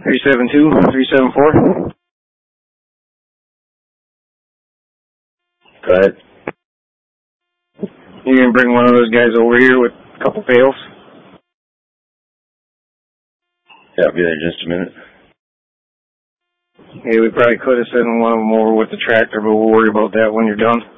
372-374. Go ahead. You gonna bring one of those guys over here with a couple pails? Yeah, I'll be there in just a minute. Yeah, we probably could have sent one of them over with the tractor, but we'll worry about that when you're done.